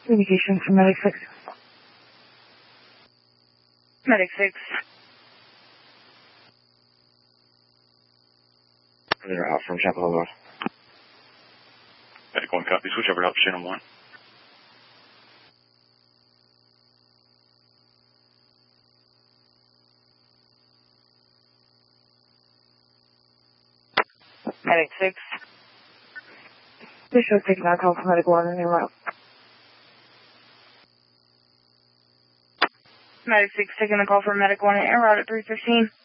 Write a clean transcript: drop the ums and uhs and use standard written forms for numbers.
Communication from Medic 6. Medic 6. They're out from Chapel Hill Road. Medic 1 copy. Switch over to help Channel 1. Medic 6. Bishop taking that call from Medic 1 and you're out. Medic 6 taking the call from Medic 1 and route at 315.